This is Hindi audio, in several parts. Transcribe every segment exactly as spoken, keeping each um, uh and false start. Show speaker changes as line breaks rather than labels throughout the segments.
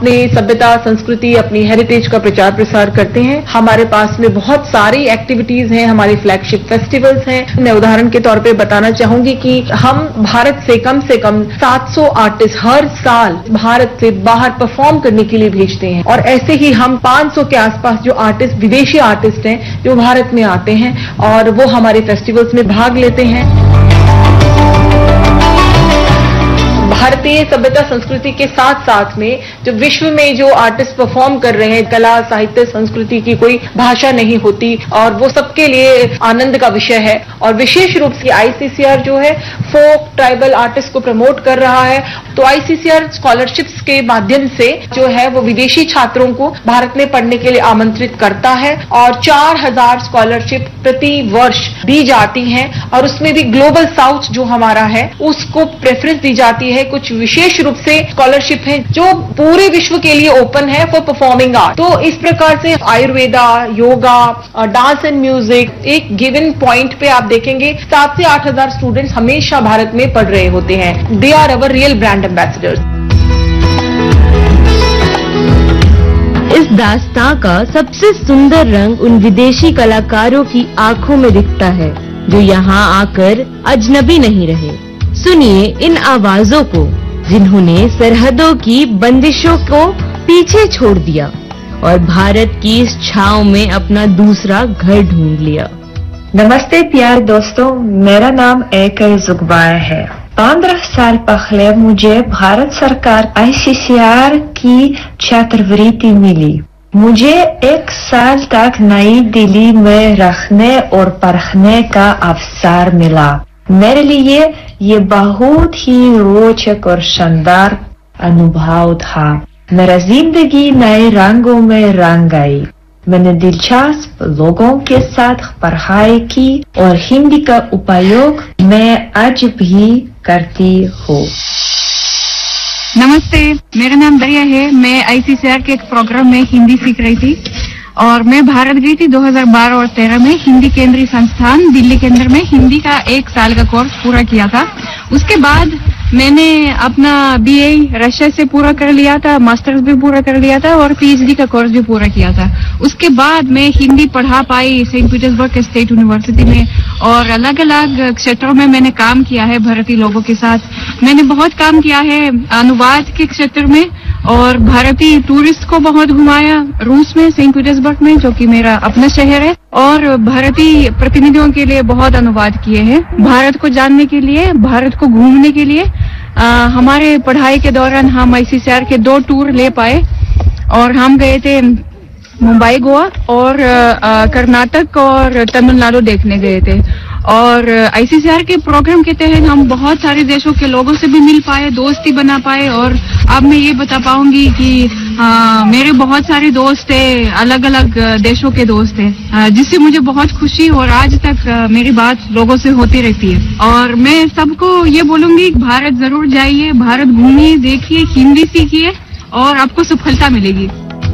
अपनी सभ्यता, संस्कृति, अपनी हेरिटेज का प्रचार प्रसार करते हैं। हमारे पास में बहुत सारी एक्टिविटीज हैं, हमारी फ्लैगशिप फेस्टिवल्स हैं। मैं उदाहरण के तौर पे बताना चाहूंगी कि हम भारत से कम से कम सात सौ आर्टिस्ट हर साल भारत से बाहर परफॉर्म करने के लिए भेजते हैं, और ऐसे ही हम पाँच सौ के आसपास जो आर्टिस्ट, विदेशी आर्टिस्ट हैं, जो भारत में आते हैं और वो हमारे फेस्टिवल्स में भाग लेते हैं। भारतीय सभ्यता संस्कृति के साथ साथ में जो विश्व में जो आर्टिस्ट परफॉर्म कर रहे हैं, कला, साहित्य, संस्कृति की कोई भाषा नहीं होती, और वो सबके लिए आनंद का विषय है। और विशेष रूप से आईसीसीआर जो है फोक ट्राइबल आर्टिस्ट को प्रमोट कर रहा है। तो आईसीसीआर स्कॉलरशिप्स के माध्यम से जो है वो विदेशी छात्रों को भारत में पढ़ने के लिए आमंत्रित करता है, और चार हजार स्कॉलरशिप प्रति वर्ष दी जाती हैं, और उसमें भी ग्लोबल साउथ जो हमारा है उसको प्रेफरेंस दी जाती है। कुछ विशेष रूप से स्कॉलरशिप है जो पूरे विश्व के लिए ओपन है फॉर परफॉर्मिंग आर्ट। तो इस प्रकार से Ayurveda, yoga, dance and music, एक गिवन पॉइंट पे आप देखेंगे सात से आठ हजार स्टूडेंट्स हमेशा भारत में पढ़ रहे होते हैं। They are our real brand ambassadors.
इस दास्तां का सबसे सुंदर रंग उन विदेशी कलाकारों की आंखों में दिखता है जो यहाँ आकर अजनबी नहीं रहे। सुनिए इन आवाजों को जिन्होंने सरहदों की बंदिशों को पीछे छोड़ दिया और भारत की इस छांव में अपना दूसरा घर ढूंढ लिया।
नमस्ते प्यारे दोस्तों, मेरा नाम एक जुगबाय है। पंद्रह साल पहले मुझे भारत सरकार आईसीसीआर की छात्रवृत्ति मिली। मुझे एक साल तक नई दिल्ली में रहने और पढ़ने का अवसर मिला। मेरे लिए ये बहुत ही रोचक और शानदार अनुभव था। मेरा जिंदगी नए रंगों में रंग गई। मैंने दिलचस्प लोगों के साथ पढ़ाई की और हिंदी का उपयोग मैं आज भी करती हूँ।
नमस्ते, मेरा नाम दरिया है। मैं आईसीसीआर के एक प्रोग्राम में हिंदी सीख रही थी और मैं भारत गई थी दो हज़ार बारह और तेरह में। हिंदी केंद्रीय संस्थान दिल्ली केंद्र में हिंदी का एक साल का कोर्स पूरा किया था। उसके बाद मैंने अपना बीए रशिया से पूरा कर लिया था, मास्टर्स भी पूरा कर लिया था और पीएचडी का कोर्स भी पूरा किया था। उसके बाद मैं हिंदी पढ़ा पाई सेंट पीटर्सबर्ग स्टेट यूनिवर्सिटी में, और अलग अलग क्षेत्रों में मैंने काम किया है भारतीय लोगों के साथ। मैंने बहुत काम किया है अनुवाद के क्षेत्र में, और भारतीय टूरिस्ट को बहुत घुमाया रूस में, सेंट पीटर्सबर्ग में, जो कि मेरा अपना शहर है, और भारतीय प्रतिनिधियों के लिए बहुत अनुवाद किए हैं। भारत को जानने के लिए, भारत को घूमने के लिए आ, हमारे पढ़ाई के दौरान हम आईसीसीआर के दो टूर ले पाए, और हम गए थे मुंबई, गोवा और कर्नाटक और तमिलनाडु देखने गए थे। और आईसीसीआर के प्रोग्राम के तहत हम बहुत सारे देशों के लोगों से भी मिल पाए, दोस्ती बना पाए, और अब मैं ये बता पाऊंगी कि आ, मेरे बहुत सारे दोस्त हैं, अलग अलग देशों के दोस्त हैं, जिससे मुझे बहुत खुशी, और आज तक आ, मेरी बात लोगों से होती रहती है। और मैं सबको ये बोलूंगी, भारत जरूर जाइए, भारत घूमिए, देखिए, हिंदी सीखिए और आपको सफलता मिलेगी।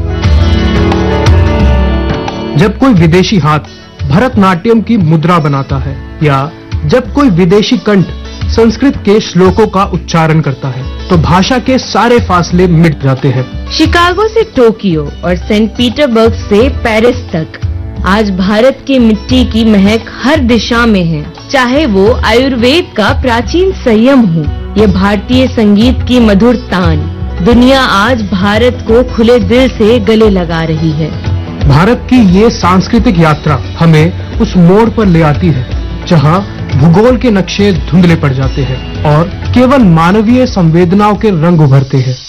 जब कोई विदेशी हाथ भरतनाट्यम की मुद्रा बनाता है, या जब कोई विदेशी कंठ संस्कृत के श्लोकों का उच्चारण करता है, तो भाषा के सारे फासले मिट जाते हैं।
शिकागो से टोक्यो और सेंट पीटर्सबर्ग से पेरिस तक आज भारत की मिट्टी की महक हर दिशा में है। चाहे वो आयुर्वेद का प्राचीन संयम हो या भारतीय संगीत की मधुर तान, दुनिया आज भारत को खुले दिल से गले लगा रही है।
भारत की ये सांस्कृतिक यात्रा हमें उस मोड़ पर ले आती है जहां भूगोल के नक्शे धुंधले पड़ जाते हैं और केवल मानवीय संवेदनाओं के रंग उभरते हैं।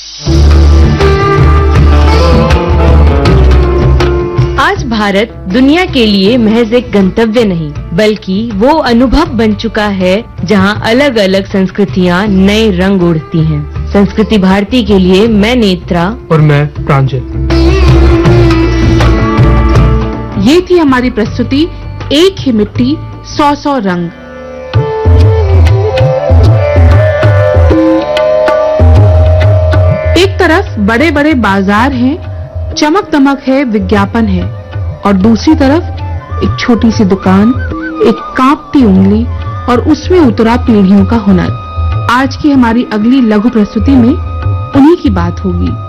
आज भारत दुनिया के लिए महज एक गंतव्य नहीं, बल्कि वो अनुभव बन चुका है जहां अलग अलग संस्कृतियां नए रंग उड़ती हैं। संस्कृति भारती के लिए मैं नेत्रा
और मैं प्रांजल।
ये थी हमारी प्रस्तुति एक ही मिट्टी सौ सौ रंग। एक तरफ बड़े बड़े बाजार हैं, चमक दमक है, विज्ञापन है, और दूसरी तरफ एक छोटी सी दुकान, एक कांपती उंगली और उसमें उतरा पीढ़ियों का हुनर। आज की हमारी अगली लघु प्रस्तुति में उन्हीं की बात होगी।